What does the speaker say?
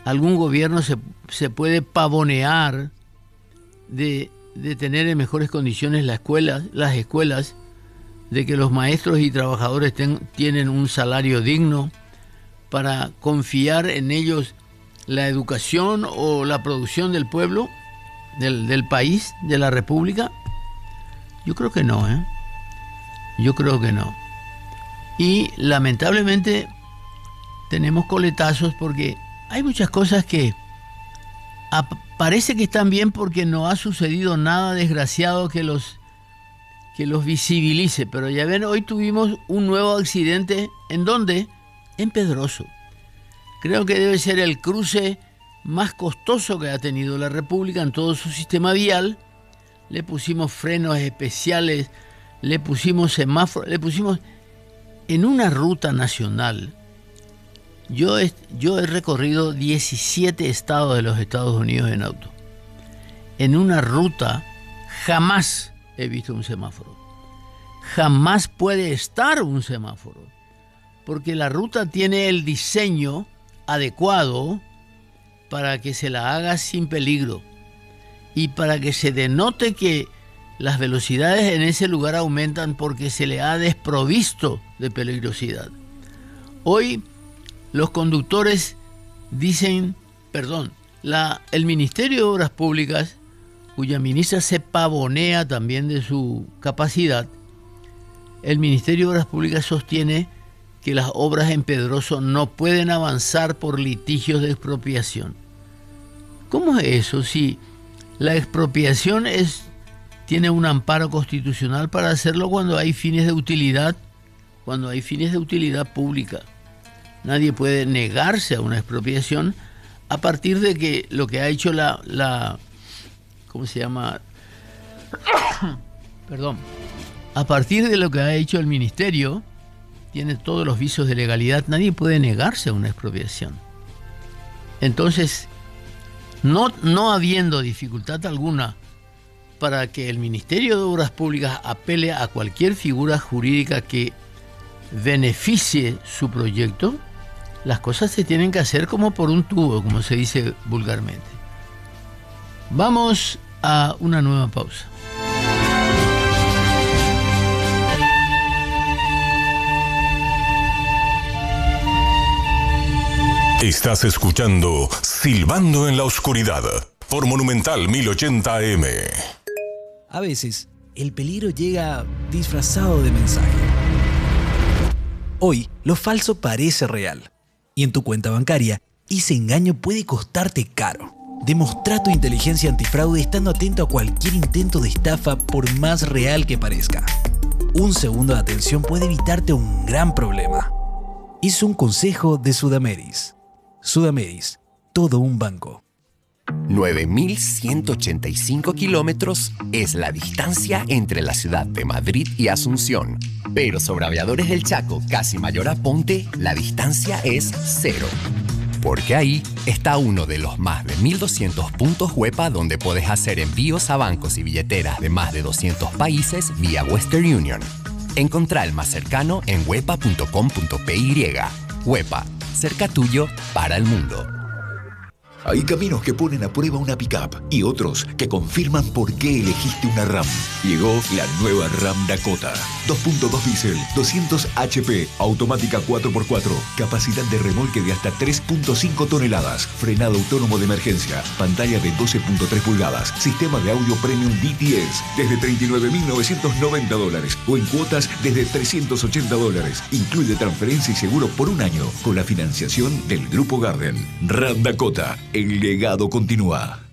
algún gobierno se puede pavonear de tener en mejores condiciones las escuelas, de que los maestros y trabajadores tienen un salario digno para confiar en ellos la educación o la producción del pueblo, del país, de la república? Yo creo que no, Yo creo que no. Y lamentablemente tenemos coletazos porque hay muchas cosas que parece que están bien porque no ha sucedido nada desgraciado que los visibilice. Pero ya ven, hoy tuvimos un nuevo accidente. ¿En dónde? En Pedroso. Creo que debe ser el cruce más costoso que ha tenido la República en todo su sistema vial. Le pusimos frenos especiales, le pusimos semáforos, le pusimos en una ruta nacional. Yo he recorrido 17 estados de los Estados Unidos en auto. En una ruta jamás he visto un semáforo. Jamás puede estar un semáforo, porque la ruta tiene el diseño adecuado para que se la haga sin peligro y para que se denote que las velocidades en ese lugar aumentan porque se le ha desprovisto de peligrosidad. Hoy los conductores dicen, el Ministerio de Obras Públicas, cuya ministra se pavonea también de su capacidad, el Ministerio de Obras Públicas sostiene que las obras en Pedroso no pueden avanzar por litigios de expropiación. ¿Cómo es eso? Si la expropiación tiene un amparo constitucional para hacerlo cuando hay fines de utilidad pública. Nadie puede negarse a una expropiación a partir de que lo que ha hecho a partir de lo que ha hecho el ministerio, tiene todos los vicios de legalidad, nadie puede negarse a una expropiación. Entonces, no habiendo dificultad alguna para que el Ministerio de Obras Públicas apele a cualquier figura jurídica que beneficie su proyecto, las cosas se tienen que hacer como por un tubo, como se dice vulgarmente. Vamos a una nueva pausa. Estás escuchando Silbando en la Oscuridad por Monumental 1080 AM. A veces, el peligro llega disfrazado de mensaje. Hoy, lo falso parece real. Y en tu cuenta bancaria, ese engaño puede costarte caro. Demostra tu inteligencia antifraude estando atento a cualquier intento de estafa, por más real que parezca. Un segundo de atención puede evitarte un gran problema. Es un consejo de Sudameris. Sudameris, todo un banco. 9.185 kilómetros es la distancia entre la ciudad de Madrid y Asunción. Pero sobre Aviadores del Chaco, casi Mayor Aponte, la distancia es 0. Porque ahí está uno de los más de 1.200 puntos Huepa donde puedes hacer envíos a bancos y billeteras de más de 200 países vía Western Union. Encontrá el más cercano en huepa.com.py. Huepa, cerca tuyo para el mundo. Hay caminos que ponen a prueba una pickup y otros que confirman por qué elegiste una RAM. Llegó la nueva RAM Dakota. 2.2 diésel, 200 HP, automática 4x4, capacidad de remolque de hasta 3.5 toneladas, frenado autónomo de emergencia, pantalla de 12.3 pulgadas, sistema de audio premium DTS, desde $39.990 o en cuotas desde $380. Incluye transferencia y seguro por un año con la financiación del Grupo Garden. RAM Dakota. El legado continúa.